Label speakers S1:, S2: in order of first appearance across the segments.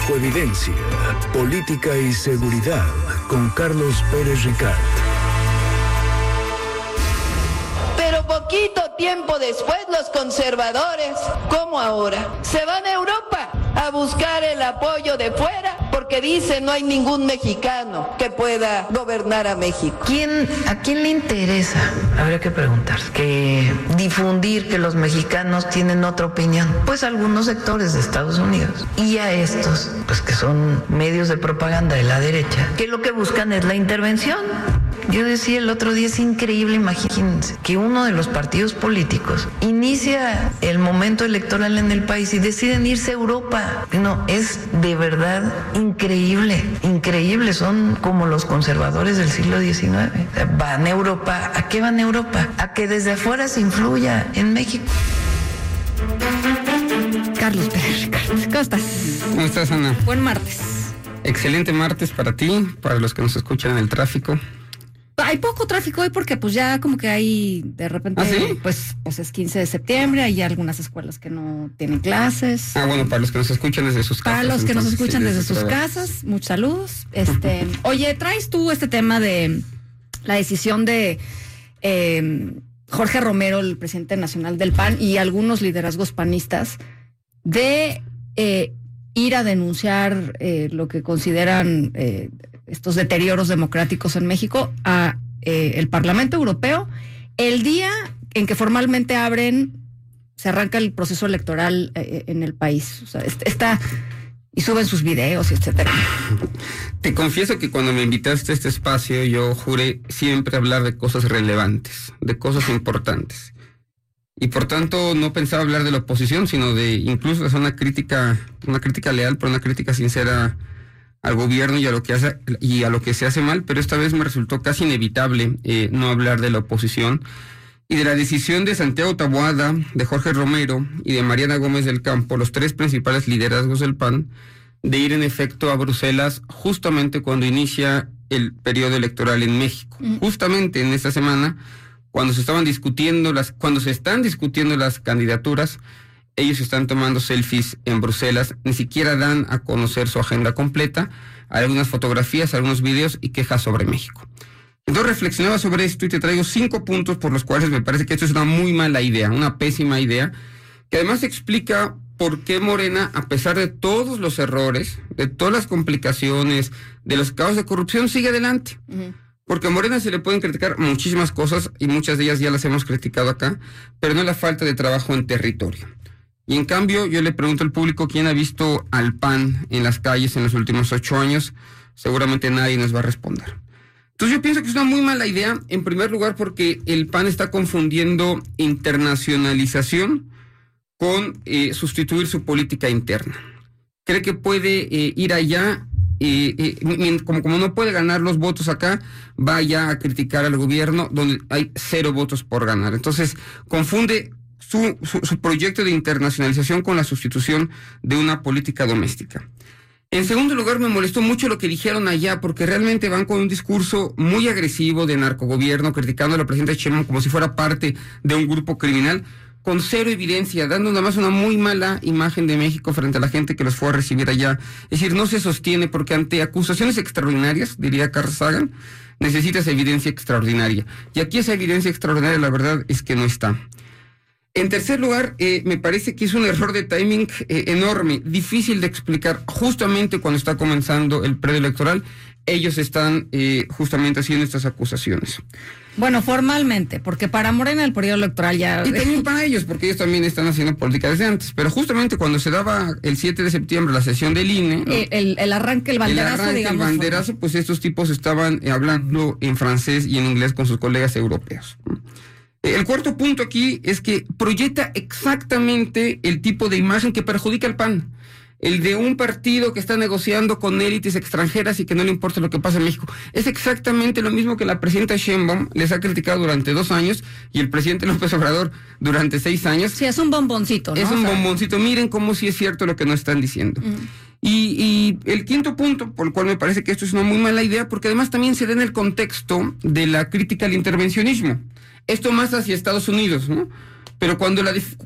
S1: Infoevidencia, política y seguridad con Carlos Pérez Ricard.
S2: Pero poquito tiempo después los conservadores, como ahora, se van a Europa a buscar el apoyo de fuera porque dicen no hay ningún mexicano que pueda gobernar a México.
S3: ¿A quién le interesa? Habría que preguntar, que difundir que los mexicanos tienen otra opinión. Pues algunos sectores de Estados Unidos y a estos, pues que son medios de propaganda de la derecha, que lo que buscan es la intervención. Yo decía el otro día, es increíble, imagínense, que uno de los partidos políticos inicia el momento electoral en el país y deciden irse a Europa. No, es de verdad increíble, increíble. Son como los conservadores del siglo XIX. O sea, van a Europa. ¿A qué van a Europa? A que desde afuera se influya en México.
S4: Carlos Pérez Ricard, ¿cómo estás?
S5: ¿Cómo estás, Ana?
S4: Buen martes.
S5: Excelente martes para ti, para los que nos escuchan en el tráfico.
S4: Hay poco tráfico hoy porque pues ya como que hay de repente,
S5: ¿Ah, sí?
S4: pues es 15 de septiembre, hay algunas escuelas que no tienen clases.
S5: Bueno, para los que nos escuchan desde sus casas.
S4: Para los que nos
S5: entonces,
S4: escuchan
S5: sí,
S4: desde sus casas, muchos saludos. Oye, traes tú este tema de la decisión de Jorge Romero, el presidente nacional del PAN, y algunos liderazgos panistas de ir a denunciar lo que consideran estos deterioros democráticos en México a el Parlamento Europeo el día en que formalmente se arranca el proceso electoral en el país. O sea, y suben sus videos, etcétera.
S5: Te confieso que cuando me invitaste a este espacio, yo juré siempre hablar de cosas relevantes, de cosas importantes. Y por tanto no pensaba hablar de la oposición, sino de incluso hacer una crítica leal, pero una crítica sincera al gobierno y a lo que se hace mal, pero esta vez me resultó casi inevitable no hablar de la oposición y de la decisión de Santiago Taboada, de Jorge Romero y de Mariana Gómez del Campo, los tres principales liderazgos del PAN, de ir en efecto a Bruselas justamente cuando inicia el periodo electoral en México. Justamente en esta semana, cuando se están discutiendo las candidaturas, ellos están tomando selfies en Bruselas, ni siquiera dan a conocer su agenda completa, algunas fotografías, algunos videos y quejas sobre México. Entonces reflexionaba sobre esto y te traigo 5 puntos por los cuales me parece que esto es una muy mala idea, una pésima idea, que además explica por qué Morena, a pesar de todos los errores, de todas las complicaciones, de los casos de corrupción, sigue adelante. Porque a Morena se le pueden criticar muchísimas cosas y muchas de ellas ya las hemos criticado acá, pero no la falta de trabajo en territorio. Y en cambio, yo le pregunto al público quién ha visto al PAN en las calles en los últimos 8 años. Seguramente nadie nos va a responder. Entonces yo pienso que es una muy mala idea, en primer lugar porque el PAN está confundiendo internacionalización con sustituir su política interna. Cree que puede ir allá, como no puede ganar los votos acá, va allá a criticar al gobierno donde hay 0 votos por ganar. Entonces confunde su proyecto de internacionalización con la sustitución de una política doméstica. En segundo lugar, me molestó mucho lo que dijeron allá, porque realmente van con un discurso muy agresivo de narcogobierno, criticando a la presidenta Sheinbaum como si fuera parte de un grupo criminal, con 0 evidencia, dando nada más una muy mala imagen de México frente a la gente que los fue a recibir allá. Es decir, no se sostiene porque ante acusaciones extraordinarias, diría Carl Sagan, necesitas evidencia extraordinaria. Y aquí esa evidencia extraordinaria, la verdad, es que no está. En tercer lugar, me parece que es un error de timing enorme, difícil de explicar. Justamente cuando está comenzando el periodo electoral, ellos están justamente haciendo estas acusaciones.
S4: Bueno, formalmente, porque para Morena el periodo electoral ya...
S5: Y también para ellos, porque ellos también están haciendo política desde antes. Pero justamente cuando se daba el 7 de septiembre la sesión del INE... ¿no?
S4: El arranque, el banderazo, digamos.
S5: El banderazo, pues estos tipos estaban hablando en francés y en inglés con sus colegas europeos. El cuarto punto aquí es que proyecta exactamente el tipo de imagen que perjudica al PAN. El de un partido que está negociando con élites extranjeras y que no le importa lo que pasa en México. Es exactamente lo mismo que la presidenta Sheinbaum les ha criticado durante 2 años y el presidente López Obrador durante 6 años.
S4: Sí, es un bomboncito, ¿no?
S5: Es un bomboncito. Miren cómo sí es cierto lo que nos están diciendo. Y el quinto punto, por el cual me parece que esto es una muy mala idea, porque además también se da en el contexto de la crítica al intervencionismo. Esto más hacia Estados Unidos, ¿no? Pero cuando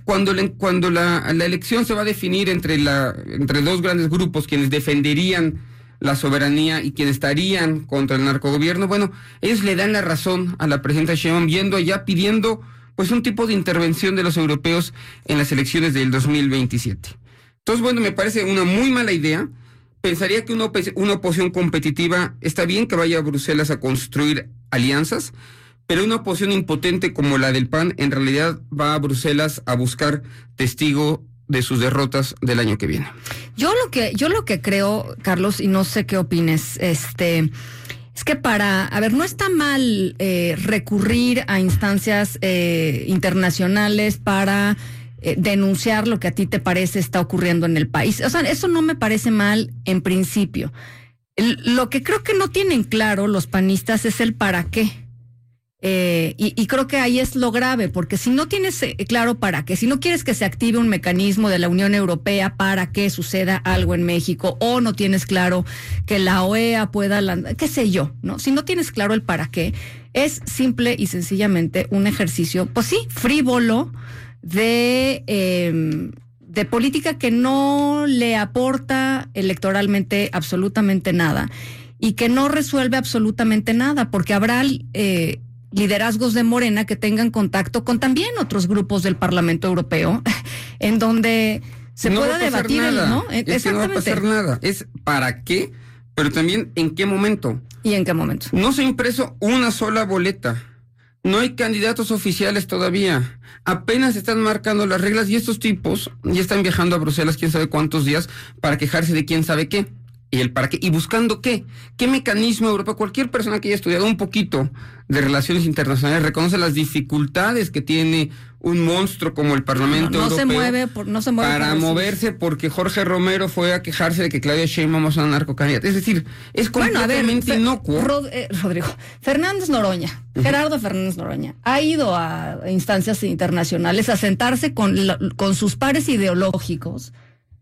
S5: la elección se va a definir entre dos grandes grupos, quienes defenderían la soberanía y quienes estarían contra el narcogobierno, bueno, ellos le dan la razón a la presidenta Sheinbaum yendo allá pidiendo pues un tipo de intervención de los europeos en las elecciones del 2027. Entonces, bueno, me parece una muy mala idea. Pensaría que una oposición competitiva está bien que vaya a Bruselas a construir alianzas, pero una oposición impotente como la del PAN en realidad va a Bruselas a buscar testigo de sus derrotas del año que viene.
S4: Yo lo que creo, Carlos, y no sé qué opines, es que no está mal recurrir a instancias internacionales para denunciar lo que a ti te parece está ocurriendo en el país. O sea, eso no me parece mal en principio. Lo que creo que no tienen claro los panistas es el para qué. Y creo que ahí es lo grave, porque si no tienes claro para qué, si no quieres que se active un mecanismo de la Unión Europea para que suceda algo en México, o no tienes claro que la OEA pueda qué sé yo, ¿no? Si no tienes claro el para qué, es simple y sencillamente un ejercicio, pues sí, frívolo de política que no le aporta electoralmente absolutamente nada y que no resuelve absolutamente nada, porque habrá liderazgos de Morena que tengan contacto con también otros grupos del Parlamento Europeo, en donde se pueda debatir, ¿no?
S5: Es que no va a pasar nada. Es para qué, pero también en qué momento.
S4: ¿Y en qué momento?
S5: No se ha impreso una sola boleta. No hay candidatos oficiales todavía. Apenas están marcando las reglas y estos tipos ya están viajando a Bruselas quién sabe cuántos días para quejarse de quién sabe qué. ¿Y el para qué? ¿Y buscando qué? ¿Qué mecanismo europeo? Cualquier persona que haya estudiado un poquito de relaciones internacionales reconoce las dificultades que tiene un monstruo como el Parlamento Europeo
S4: no se mueve
S5: para moverse, porque Jorge Romero fue a quejarse de que Claudia Sheinbaum es una narcocandidata. Es decir, es completamente inocuo.
S4: Rodrigo, Gerardo Fernández Noroña, ha ido a instancias internacionales a sentarse con sus pares ideológicos,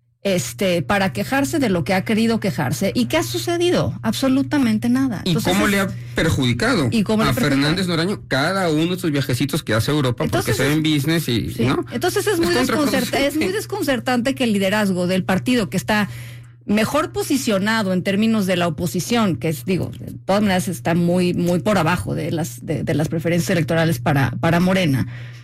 S4: para quejarse de lo que ha querido quejarse. ¿Y qué ha sucedido? Absolutamente nada.
S5: Entonces, ¿y cómo le ha perjudicado a Fernández Noroña cada uno de sus viajecitos que hace a Europa? Entonces, porque se ve en business y sí, ¿no?
S4: Entonces es muy desconcertante que el liderazgo del partido que está mejor posicionado en términos de la oposición, que es, de todas maneras está muy, muy por abajo de las preferencias electorales para Morena,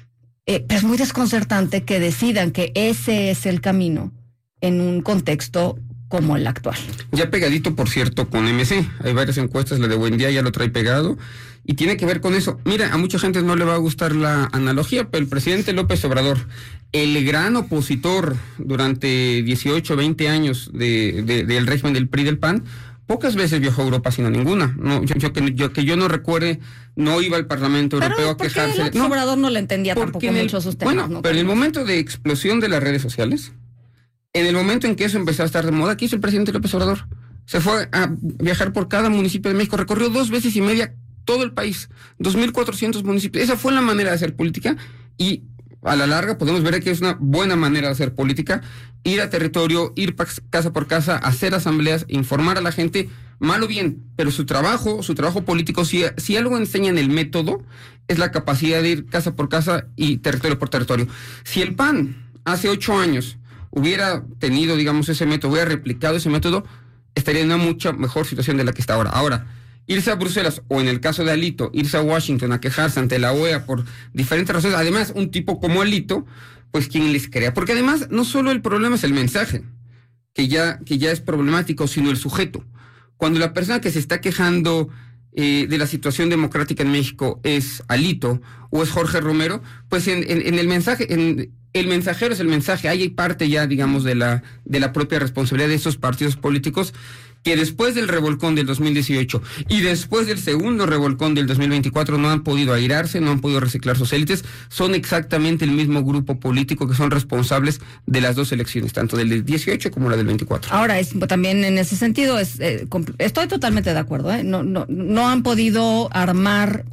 S4: es muy desconcertante que decidan que ese es el camino en un contexto como el actual.
S5: Ya pegadito, por cierto, con MC. Hay varias encuestas, la de Buendía ya lo trae pegado, y tiene que ver con eso. Mira, a mucha gente no le va a gustar la analogía, pero el presidente López Obrador, el gran opositor durante 18, 20 años del régimen del PRI del PAN, pocas veces viajó a Europa, sino ninguna. No, yo no recuerde, no iba al Parlamento Europeo a quejarse.
S4: López Obrador no le entendía tampoco mucho esos temas.
S5: Bueno, pero en el momento de explosión de las redes sociales, en el momento en que eso empezó a estar de moda, ¿qué hizo el presidente López Obrador? Se fue a viajar por cada municipio de México, recorrió 2 veces y media todo el país, 2,400 municipios. Esa fue la manera de hacer política, y a la larga podemos ver que es una buena manera de hacer política, ir a territorio, ir casa por casa, hacer asambleas, informar a la gente, mal o bien, pero su trabajo político, si algo enseña en el método, es la capacidad de ir casa por casa y territorio por territorio. Si el PAN hace 8 años hubiera tenido, ese método, hubiera replicado ese método, estaría en una mucha mejor situación de la que está ahora. Ahora, irse a Bruselas, o en el caso de Alito, irse a Washington a quejarse ante la OEA por diferentes razones, además, un tipo como Alito, pues ¿quién les crea? Porque además, no solo el problema es el mensaje, que ya es problemático, sino el sujeto. Cuando la persona que se está quejando de la situación democrática en México es Alito o es Jorge Romero, pues en el mensaje, el mensajero es el mensaje. Ahí hay parte ya, de la propia responsabilidad de esos partidos políticos que después del revolcón del 2018 y después del segundo revolcón del 2024 no han podido airarse, no han podido reciclar sus élites. Son exactamente el mismo grupo político que son responsables de las 2 elecciones, tanto del 18 como la del 24.
S4: Ahora, también en ese sentido, estoy totalmente de acuerdo. No han podido armar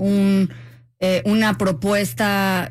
S4: una propuesta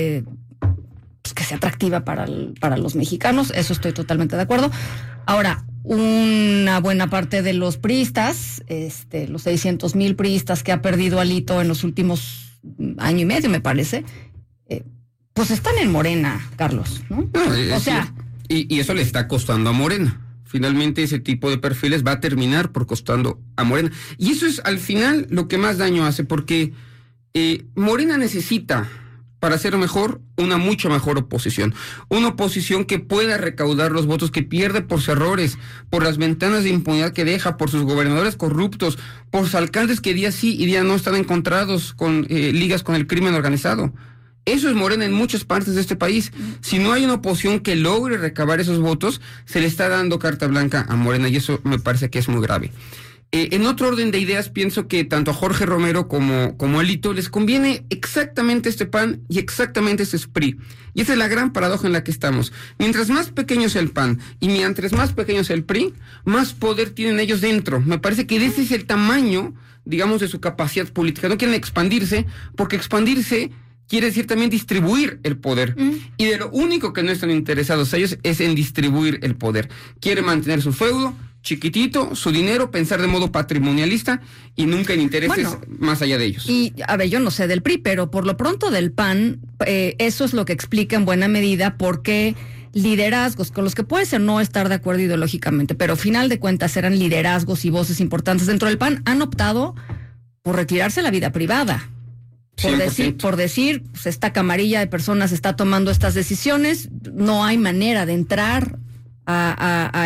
S4: que sea atractiva para los mexicanos. Eso estoy totalmente de acuerdo. Ahora, una buena parte de los priistas, los 600,000 priistas que ha perdido Alito en los últimos año y medio, me parece, pues están en Morena, Carlos, ¿no?
S5: O sea, y eso le está costando a Morena. Finalmente ese tipo de perfiles va a terminar por costando a Morena. Y eso es al final lo que más daño hace, porque Morena necesita, para ser mejor, una mucho mejor oposición. Una oposición que pueda recaudar los votos que pierde por sus errores, por las ventanas de impunidad que deja, por sus gobernadores corruptos, por sus alcaldes que día sí y día no están encontrados con ligas con el crimen organizado. Eso es Morena en muchas partes de este país. Si no hay una oposición que logre recabar esos votos, se le está dando carta blanca a Morena, y eso me parece que es muy grave. En otro orden de ideas, pienso que tanto a Jorge Romero como a Alito les conviene exactamente este PAN y exactamente este PRI. Y esa es la gran paradoja en la que estamos. Mientras más pequeño sea el PAN y mientras más pequeño sea el PRI, más poder tienen ellos dentro. Me parece que ese es el tamaño, digamos, de su capacidad política. No quieren expandirse, porque expandirse quiere decir también distribuir el poder. Y de lo único que no están interesados ellos es en distribuir el poder. Quieren mantener su feudo chiquitito, su dinero, pensar de modo patrimonialista y nunca en intereses más allá de ellos.
S4: Y, a ver, yo no sé del PRI, pero por lo pronto del PAN, eso es lo que explica en buena medida por qué liderazgos con los que puede ser no estar de acuerdo ideológicamente, pero al final de cuentas eran liderazgos y voces importantes dentro del PAN, han optado por retirarse a la vida privada. Por decir, pues esta camarilla de personas está tomando estas decisiones, no hay manera de entrar a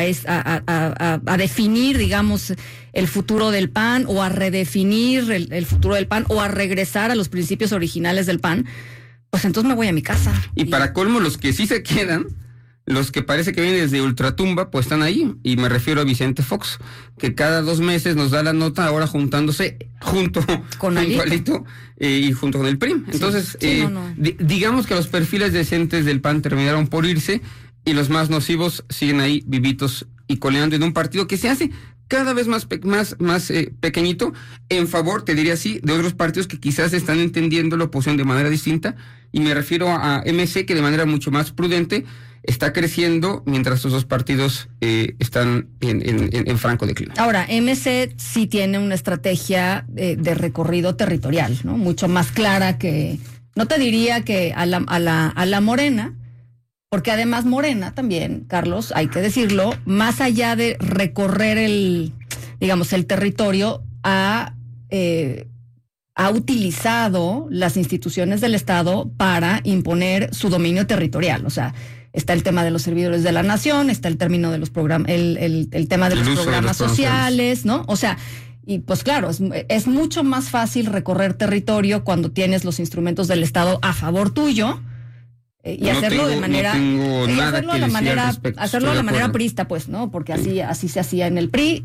S4: definir, digamos, el futuro del PAN o a redefinir el futuro del PAN o a regresar a los principios originales del PAN, pues entonces me voy a mi casa.
S5: Y para colmo, los que sí se quedan, los que parece que vienen desde ultratumba, pues están ahí, y me refiero a Vicente Fox, que cada 2 meses nos da la nota, ahora juntándose junto con Alito y junto con el PRI. Entonces, digamos que los perfiles decentes del PAN terminaron por irse, y los más nocivos siguen ahí vivitos y coleando en un partido que se hace cada vez más pequeñito, en favor, te diría así, de otros partidos que quizás están entendiendo la oposición de manera distinta, y me refiero a MC, que de manera mucho más prudente está creciendo, mientras estos dos partidos están en franco declive.
S4: Ahora, MC sí tiene una estrategia de recorrido territorial, ¿no? Mucho más clara que, no te diría que a la Morena, porque además Morena también, Carlos, hay que decirlo, más allá de recorrer el territorio, ha utilizado las instituciones del Estado para imponer su dominio territorial. O sea, está el tema de los servidores de la nación, está el término de los programas, el tema de los programas sociales, ¿no? O sea, y pues claro, es mucho más fácil recorrer territorio cuando tienes los instrumentos del Estado a favor tuyo. Y hacerlo de manera, hacerlo de la manera priista, pues, ¿no? Porque así se hacía en el PRI,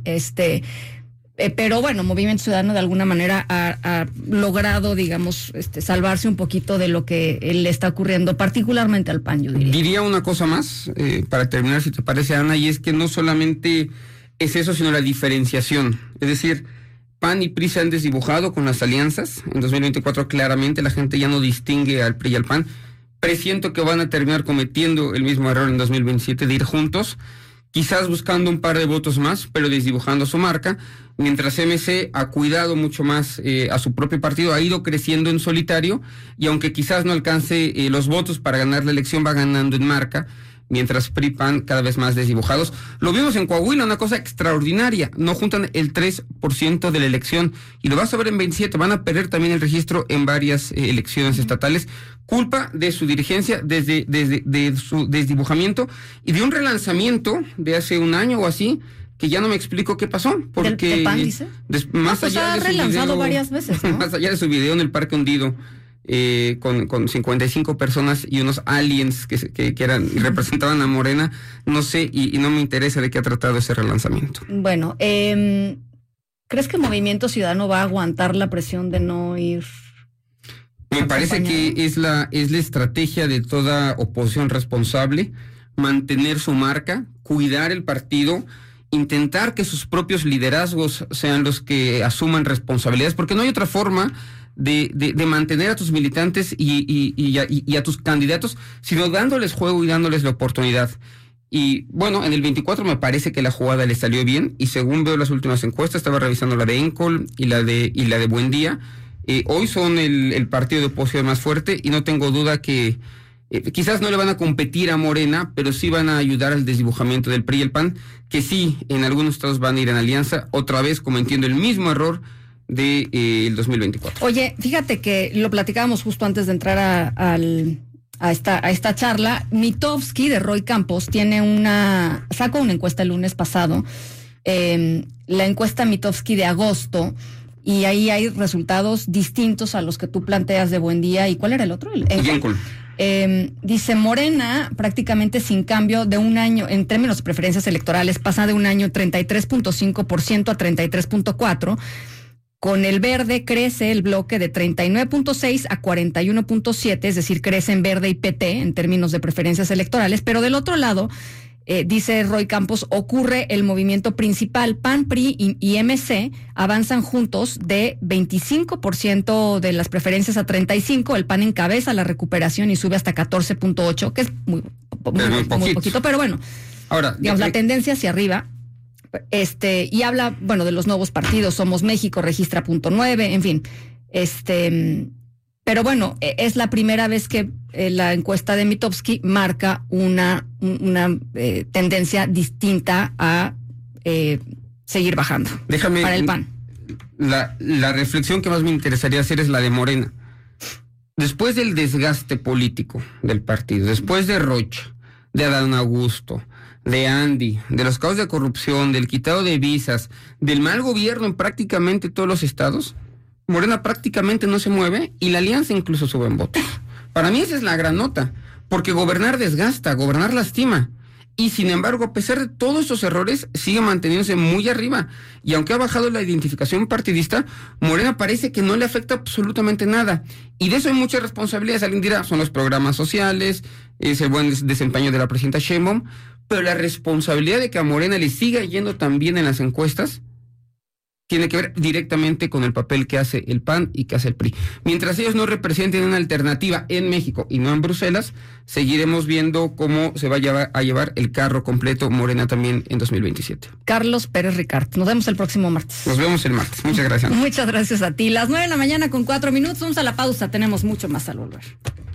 S4: pero bueno, Movimiento Ciudadano de alguna manera ha logrado, digamos, salvarse un poquito de lo que le está ocurriendo, particularmente al PAN, yo diría.
S5: Diría una cosa más, para terminar, si te parece, Ana, y es que no solamente es eso, sino la diferenciación. Es decir, PAN y PRI se han desdibujado con las alianzas. En 2024 claramente la gente ya no distingue al PRI y al PAN. Presiento que van a terminar cometiendo el mismo error en 2027 de ir juntos, quizás buscando un par de votos más, pero desdibujando su marca, mientras MC ha cuidado mucho más a su propio partido, ha ido creciendo en solitario, y aunque quizás no alcance los votos para ganar la elección, va ganando en marca, mientras PRI, PAN cada vez más desdibujados. Lo vimos en Coahuila, una cosa extraordinaria, no juntan el 3% de la elección, y lo vas a ver en 27, van a perder también el registro en varias elecciones estatales, culpa de su dirigencia, de su desdibujamiento y de un relanzamiento de hace un año o así, que ya no me explico qué pasó, porque
S4: ¿Del PAN, dice?
S5: Más allá
S4: ha
S5: de su
S4: relanzado
S5: video,
S4: varias veces, ¿no?
S5: Más allá de su video en el Parque Hundido, con 55 personas y unos aliens que eran y representaban a Morena, no sé, y no me interesa de qué ha tratado ese relanzamiento.
S4: Bueno, ¿crees que Movimiento Ciudadano va a aguantar la presión de no ir?
S5: Me parece que es la estrategia de toda oposición responsable, mantener su marca, cuidar el partido, intentar que sus propios liderazgos sean los que asuman responsabilidades, porque no hay otra forma de mantener a tus militantes y a tus candidatos, sino dándoles juego y dándoles la oportunidad. Y bueno, en el 24 me parece que la jugada le salió bien, y según veo las últimas encuestas, estaba revisando la de Encol y la de Buen Día, hoy son el partido de oposición más fuerte, y no tengo duda que Quizás no le van a competir a Morena, pero sí van a ayudar al desdibujamiento del PRI y el PAN, que sí, en algunos estados van a ir en alianza, otra vez cometiendo el mismo error de el 2024.
S4: Oye, fíjate que lo platicábamos justo antes de entrar a esta charla. Mitofsky de Roy Campos sacó una encuesta el lunes pasado, la encuesta Mitofsky de agosto, y ahí hay resultados distintos a los que tú planteas de Buendía. ¿Y cuál era el otro?
S5: Yencol.
S4: Dice Morena prácticamente sin cambio de un año en términos de preferencias electorales, pasa de un año 33.5% a 33.4%. Con el Verde crece el bloque de 39.6 a 41.7, es decir, crece en Verde y PT en términos de preferencias electorales, pero del otro lado, dice Roy Campos, ocurre el movimiento principal. PAN, PRI y MC avanzan juntos de 25% de las preferencias a 35%. El PAN encabeza la recuperación y sube hasta 14.8%, que es muy poquito, pero bueno, ahora, digamos, la tendencia hacia arriba. Y habla, bueno, de los nuevos partidos, Somos México, registra 0.9, en fin. Pero bueno, es la primera vez que la encuesta de Mitofsky marca una tendencia distinta a seguir bajando. Para el PAN.
S5: La reflexión que más me interesaría hacer es la de Morena. Después del desgaste político del partido, después de Rocha, de Adán Augusto, de Andy, de los casos de corrupción, del quitado de visas, del mal gobierno en prácticamente todos los estados, Morena prácticamente no se mueve y la alianza incluso sube en votos. Para mí esa es la gran nota, porque gobernar desgasta, gobernar lastima. Y sin embargo, a pesar de todos estos errores, sigue manteniéndose muy arriba. Y aunque ha bajado la identificación partidista, Morena parece que no le afecta absolutamente nada. Y de eso hay muchas responsabilidades. Alguien dirá, son los programas sociales, es el buen desempeño de la presidenta Sheinbaum, pero la responsabilidad de que a Morena le siga yendo tan bien en las encuestas tiene que ver directamente con el papel que hace el PAN y que hace el PRI. Mientras ellos no representen una alternativa en México y no en Bruselas, seguiremos viendo cómo se va a llevar el carro completo Morena también en 2027.
S4: Carlos Pérez Ricart, nos vemos el próximo martes.
S5: Nos vemos el martes, muchas gracias.
S4: Muchas gracias a ti. Las 9:04 a.m, vamos a la pausa, tenemos mucho más al volver.